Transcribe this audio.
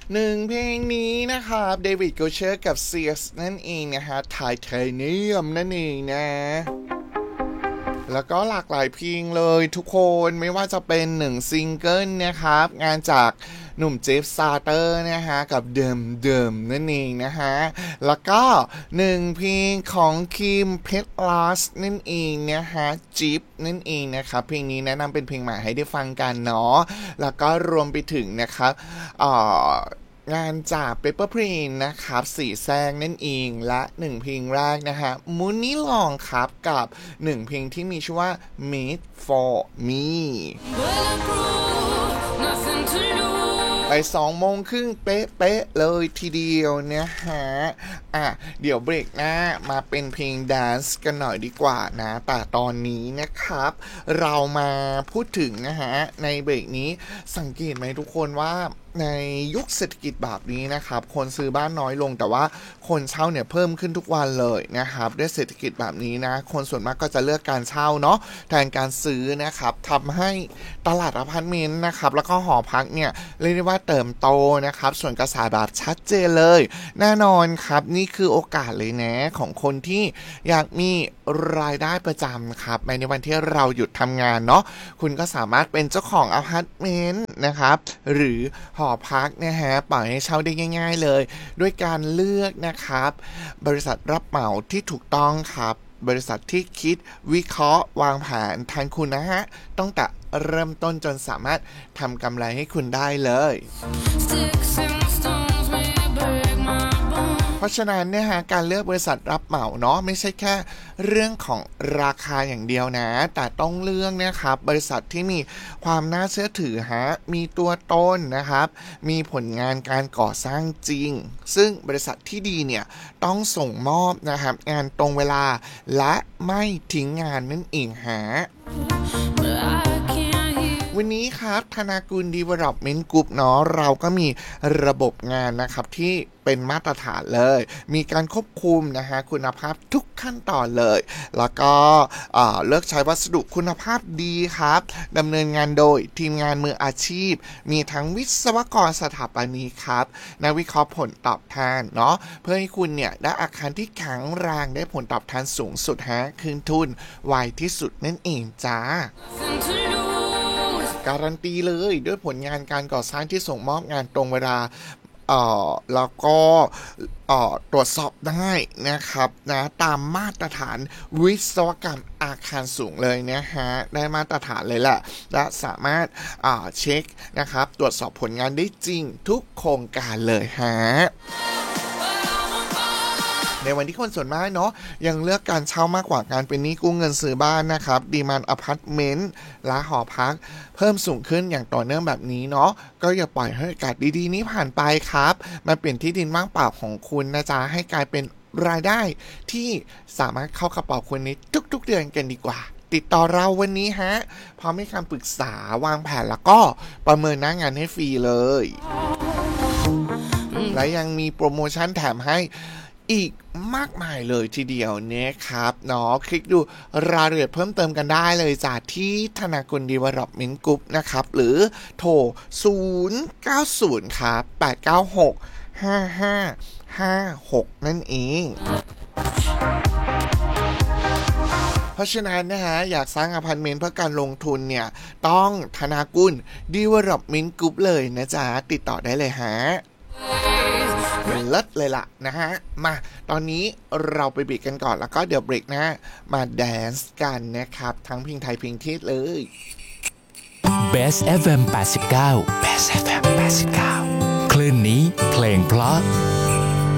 หนึ่งเพลงนี้นะครับเดวิดโกเชอร์กับเซียสนั่นเองนะฮะไทเทเนียมนั่นเองนะแล้วก็หลากหลายเพลงเลยทุกคนไม่ว่าจะเป็น1ซิงเกิลนะครับงานจากหนุ่มเจฟซาเตอร์นะฮะกับเดิมนั่นเองนะฮะแล้วก็1เพลงของคิมเพทลาสนั่นเองนะฮะจิ๊บนั่นเองนะครับเพลงนี้แนะนำเป็นเพลงใหม่ให้ได้ฟังกันเนาะแล้วก็รวมไปถึงนะครับงานจากเปเปอร์พรินท์นะครับสีแซงนั่นเองและ1เพลงแรกนะฮะมูนนี่ลองครับกับ1เพลงที่มีชื่อว่า Made for Me ไป2:30เป๊ะเลยทีเดียวนะฮะเดี๋ยวเบรกหน้ามาเป็นเพลงแดนซ์กันหน่อยดีกว่านะแต่ตอนนี้นะครับเรามาพูดถึงนะฮะในเบรกนี้สังเกตไหมทุกคนว่าในยุคเศรษฐกิจแบบนี้นะครับคนซื้อบ้านน้อยลงแต่ว่าคนเช่าเนี่ยเพิ่มขึ้นทุกวันเลยนะครับด้วยเศรษฐกิจแบบนี้นะคนส่วนมากก็จะเลือกการเช่าเนาะแทนการซื้อนะครับทำให้ตลาดอพาร์ตเมนต์นะครับแล้วก็หอพักเนี่ยเรียกได้ว่าเติบโตนะครับส่วนกระแสแบบชัดเจนเลยแน่นอนครับนี่คือโอกาสเลยนะของคนที่อยากมีรายได้ประจำครับในวันที่เราหยุดทำงานเนาะคุณก็สามารถเป็นเจ้าของอพาร์ตเมนต์นะครับหรือหอพักนะฮะปล่อยให้เช่าได้ง่ายๆเลยด้วยการเลือกนะครับบริษัทรับเหมาที่ถูกต้องครับบริษัทที่คิดวิเคราะห์วางแผนทางคุณนะฮะต้องแต่เริ่มต้นจนสามารถทำกำไรให้คุณได้เลยเพราะฉะนั้นเนี่ยฮะการเลือกบริษัทรับเหมาเนาะไม่ใช่แค่เรื่องของราคาอย่างเดียวนะแต่ต้องเลือกนะครับบริษัทที่มีความน่าเชื่อถือฮะมีตัวตนนะครับมีผลงานการก่อสร้างจริงซึ่งบริษัทที่ดีเนี่ยต้องส่งมอบนะครับงานตรงเวลาและไม่ทิ้งงานนั่นเองฮะวันนี้ครับธนากุล Development Group เนาะเราก็มีระบบงานนะครับที่เป็นมาตรฐานเลยมีการควบคุมนะฮะคุณภาพทุกขั้นตอนเลยแล้วก็เลือกใช้วัสดุคุณภาพดีครับดำเนินงานโดยทีมงานมืออาชีพมีทั้งวิศวกรสถาปนิกครับนักวิเคราะห์ผลตอบแทนเนาะเพื่อให้คุณเนี่ยได้อาคารที่แข็งแรงได้ผลตอบแทนสูงสุดฮะคืนทุนไวที่สุดนั่นเองจ้าการันตีเลยด้วยผลงานการก่อสร้างที่ส่งมอบงานตรงเวลาแล้วก็ตรวจสอบได้นะครับนะตามมาตรฐานวิศวกรรมอาคารสูงเลยนะฮะได้มาตรฐานเลยแหละและสามารถเช็คนะครับตรวจสอบผลงานได้จริงทุกโครงการเลยฮะในวันที่คนส่วนมากเนาะยังเลือกการเช่ามากกว่าการเป็นหนี้กู้เงินซื้อบ้านนะครับดีมานด์อพาร์ตเมนต์และหอพักเพิ่มสูงขึ้นอย่างต่อเนื่องแบบนี้เนาะก็อย่าปล่อยให้โอกาสดีๆนี้ผ่านไปครับมาเปลี่ยนที่ดินว่างเปล่าของคุณนะจ๊ะให้กลายเป็นรายได้ที่สามารถเข้ากระเป๋าคุณในทุกๆเดือนกันดีกว่าติดต่อเราวันนี้ฮะพร้อมให้คำปรึกษาวางแผนแล้วก็ประเมินหน้างานให้ฟรีเลยและยังมีโปรโมชั่นแถมให้อีกมากมายเลยทีเดียวนะครับเนาะคลิกดูรายละเอียดเพิ่มเติมกันได้เลยจากที่ธนากุล Development Group นะครับหรือโทร090ครับ896 5556นั่นเองเพราะฉะนั้นนะฮะอยากสร้างอพาร์ตเมนต์เพื่อการลงทุนเนี่ยต้องธนากุล Development Group เลยนะจ๊ะติดต่อได้เลยฮะเลิศเลยล่ะนะฮะมาตอนนี้เราไปเบรกกันก่อนแล้วก็เดี๋ยวเบรกหน้ามาแดนซ์กันนะครับทั้งเพลงไทยเพลงเทศเลย Best FM 89 Best FM 89คลื่นนี้เพลงเพราะ